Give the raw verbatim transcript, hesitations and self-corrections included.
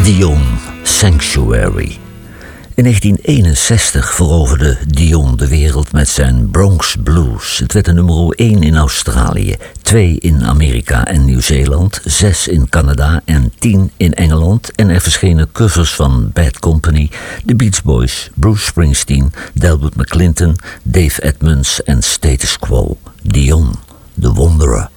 Dion, Sanctuary. In negentien eenenzestig veroverde Dion de wereld met zijn Bronx Blues. Het werd een nummer één in Australië, twee in Amerika en Nieuw-Zeeland, zes in Canada en tien in Engeland. En er verschenen covers van Bad Company, The Beach Boys, Bruce Springsteen, Delbert McClinton, Dave Edmunds en Status Quo. Dion, The Wanderer.